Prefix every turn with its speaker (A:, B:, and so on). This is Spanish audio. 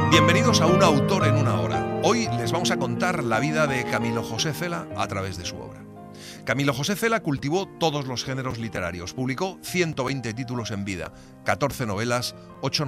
A: Bienvenidos a Un autor en una hora. Hoy les vamos a contar la vida de Camilo José Cela a través de su obra. Camilo José Cela cultivó todos los géneros literarios. Publicó 120 títulos en vida, 14 novelas, 8